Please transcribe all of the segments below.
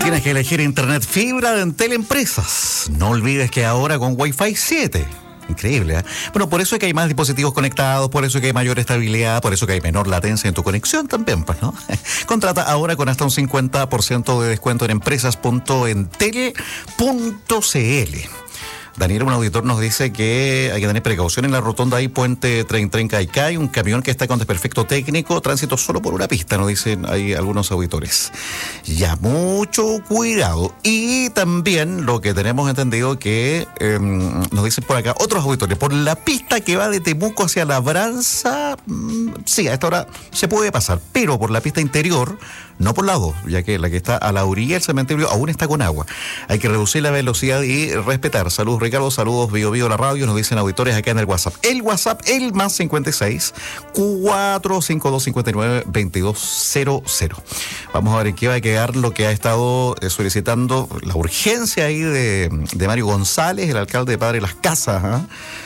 Tienes que elegir internet fibra de Entel Empresas. No olvides que ahora con Wi-Fi 7. Increíble, ¿eh? Bueno, por eso es que hay más dispositivos conectados, por eso es que hay mayor estabilidad, por eso que hay menor latencia en tu conexión también, pues, ¿no? Contrata ahora con hasta un 50% de descuento en empresas.entel.cl. Daniel, un auditor, nos dice que hay que tener precaución en la rotonda ahí, Puente Trencaicá. Hay un camión que está con desperfecto técnico, tránsito solo por una pista, nos dicen ahí algunos auditores. Ya, mucho cuidado. Y también lo que tenemos entendido que nos dicen por acá otros auditores, por la pista que va de Temuco hacia Labranza, sí, a esta hora se puede pasar, pero por la pista interior, no por la 2, ya que la que está a la orilla del cementerio aún está con agua. Hay que reducir la velocidad y respetar. Saludos, Ricardo, saludos, Bio la radio, nos dicen auditores acá en el WhatsApp. El WhatsApp, el más 56 452 59 2200. Vamos a ver en qué va a quedar lo que ha estado solicitando la urgencia ahí de Mario González, el alcalde de Padre Las Casas,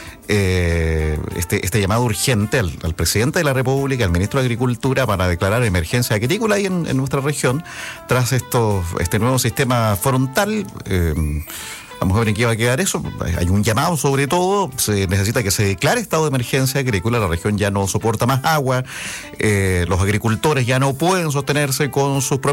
este llamado urgente al presidente de la República, al ministro de Agricultura, para declarar emergencia agrícola ahí en nuestra región, tras este nuevo sistema frontal. Vamos a ver en qué va a quedar eso. Hay un llamado, sobre todo, se necesita que se declare estado de emergencia agrícola. La región ya no soporta más agua, los agricultores ya no pueden sostenerse con sus propios